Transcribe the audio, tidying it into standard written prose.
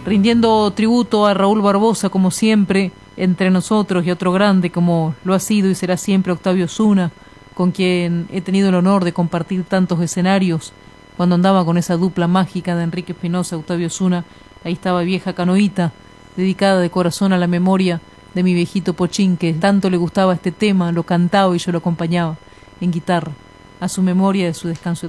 rindiendo tributo a Raúl Barbosa como siempre, entre nosotros, y otro grande como lo ha sido y será siempre Octavio Osuna, con quien he tenido el honor de compartir tantos escenarios. Cuando andaba con esa dupla mágica de Enrique Espinosa, Octavio Osuna, ahí estaba Vieja Canoita, dedicada de corazón a la memoria de mi viejito Pochín, que tanto le gustaba este tema, lo cantaba y yo lo acompañaba en guitarra, a su memoria y a su descanso.